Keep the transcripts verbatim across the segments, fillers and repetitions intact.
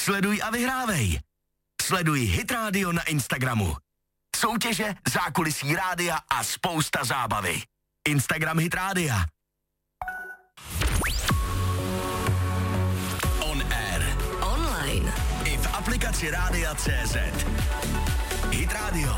Sleduj a vyhrávej. Sleduj Hit Radio na Instagramu. Soutěže, zákulisí rádia a spousta zábavy. Instagram Hit Rádia. On air. Online. I v aplikaci Rádia C Z. Hit Radio.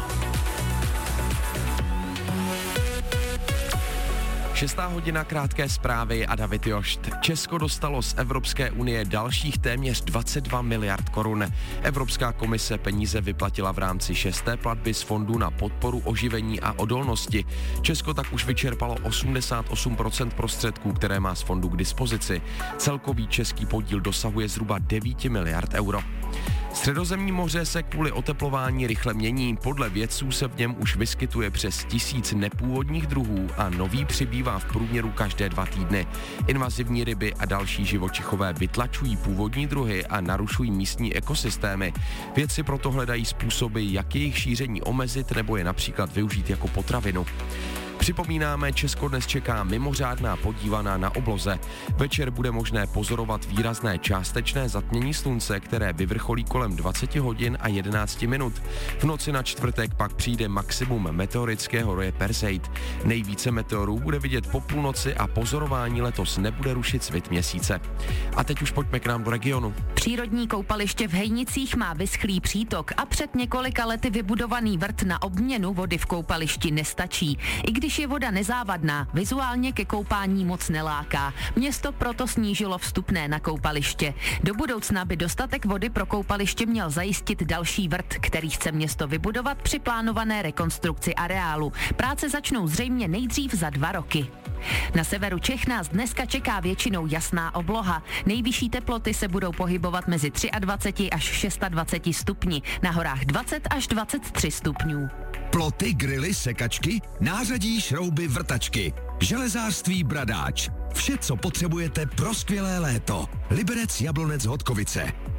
Šestá hodina, krátké zprávy a David Jošt. Česko dostalo z Evropské unie dalších téměř dvacet dva miliard korun. Evropská komise peníze vyplatila v rámci šesté platby z fondu na podporu oživení a odolnosti. Česko tak už vyčerpalo osmdesát osm procent prostředků, které má z fondu k dispozici. Celkový český podíl dosahuje zhruba devět miliard euro. Středozemní moře se kvůli oteplování rychle mění. Podle vědců se v něm už vyskytuje přes tisíc nepůvodních druhů a nový přibývá v průměru každé dva týdny. Invazivní ryby a další živočichové vytlačují původní druhy a narušují místní ekosystémy. Vědci proto hledají způsoby, jak jejich šíření omezit nebo je například využít jako potravinu. Připomínáme, Česko dnes čeká mimořádná podívaná na obloze. Večer bude možné pozorovat výrazné částečné zatmění slunce, které vyvrcholí kolem dvacet hodin a jedenáct minut. V noci na čtvrtek pak přijde maximum meteorického roje Perseid. Nejvíce meteorů bude vidět po půlnoci a pozorování letos nebude rušit svit měsíce. A teď už pojďme k nám do regionu. Přírodní koupaliště v Hejnicích má vyschlý přítok a před několika lety vybudovaný vrt na obměnu vody v koupališti nestačí. I když je voda nezávadná, vizuálně ke koupání moc neláká. Město proto snížilo vstupné na koupaliště. Do budoucna by dostatek vody pro koupaliště měl zajistit další vrt, který chce město vybudovat při plánované rekonstrukci areálu. Práce začnou zřejmě nejdřív za dva roky. Na severu Čech nás dneska čeká většinou jasná obloha. Nejvyšší teploty se budou pohybovat mezi dvacet tři až dvacet šest stupni, na horách dvacet až dvacet tři stupňů. Ploty, grily, sekačky, nářadí, šrouby, vrtačky. Železářství Bradáč. Vše, co potřebujete pro skvělé léto. Liberec, Jablonec, Hodkovice.